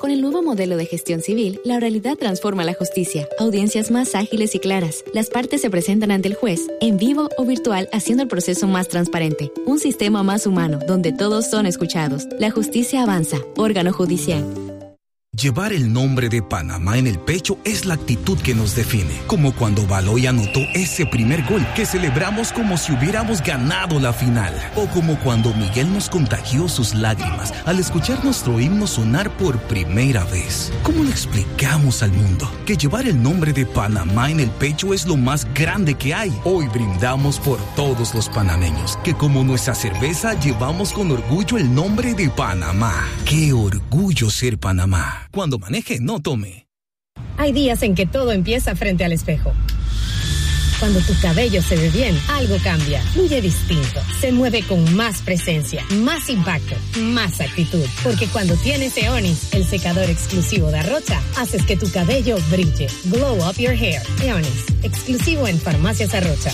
Con el nuevo modelo de gestión civil, la oralidad transforma la justicia. Audiencias más ágiles y claras. Las partes se presentan ante el juez, en vivo o virtual, haciendo el proceso más transparente. Un sistema más humano, donde todos son escuchados. La justicia avanza. Órgano judicial. Llevar el nombre de Panamá en el pecho es la actitud que nos define. Como cuando Baloy anotó ese primer gol, que celebramos como si hubiéramos ganado la final. O como cuando Miguel nos contagió sus lágrimas al escuchar nuestro himno sonar por primera vez. ¿Cómo le explicamos al mundo que llevar el nombre de Panamá en el pecho es lo más grande que hay? Hoy brindamos por todos los panameños, que como nuestra cerveza llevamos con orgullo el nombre de Panamá. ¡Qué orgullo ser Panamá! Cuando maneje, no tome. Hay días en que todo empieza frente al espejo. Cuando tu cabello se ve bien, algo cambia. Fluye distinto. Se mueve con más presencia, más impacto, más actitud. Porque cuando tienes Eonis, el secador exclusivo de Arrocha, haces que tu cabello brille. Glow up your hair. Eonis, exclusivo en Farmacias Arrocha.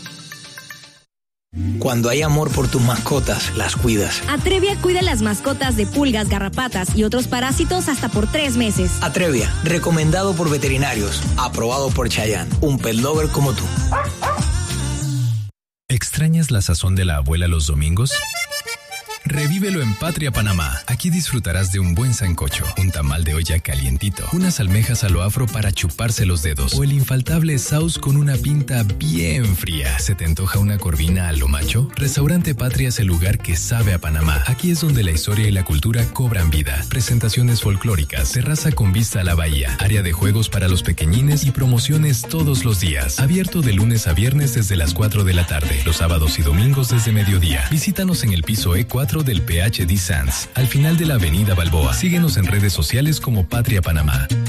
Cuando hay amor por tus mascotas, las cuidas. Atrevia cuida las mascotas de pulgas, garrapatas y otros parásitos hasta por 3 meses. Atrevia, recomendado por veterinarios, aprobado por Chayanne, un pet lover como tú. ¿Extrañas la sazón de la abuela los domingos? Revívelo en Patria Panamá. Aquí disfrutarás de un buen sancocho, un tamal de olla calientito, unas almejas a lo afro para chuparse los dedos o el infaltable saus con una pinta bien fría. ¿Se te antoja una corvina a lo macho? Restaurante Patria es el lugar que sabe a Panamá. Aquí es donde la historia y la cultura cobran vida. Presentaciones folclóricas, terraza con vista a la bahía, área de juegos para los pequeñines y promociones todos los días. Abierto de lunes a viernes desde las 4 de la tarde, los sábados y domingos desde mediodía. Visítanos en el piso E4 del PhD Sands, al final de la avenida Balboa. Síguenos en redes sociales como Patria Panamá.